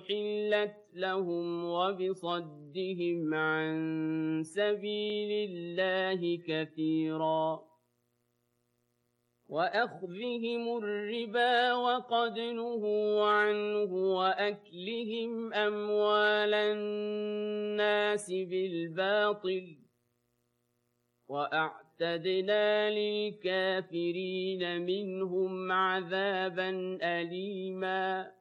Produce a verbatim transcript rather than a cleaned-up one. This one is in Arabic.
أحلت لهم وبصدهم عن سبيل الله كثيرا وأخذهم الربا وقد نهوا عنه وأكلهم أموال الناس بالباطل وأعتدنا للكافرين منهم عذابا أليما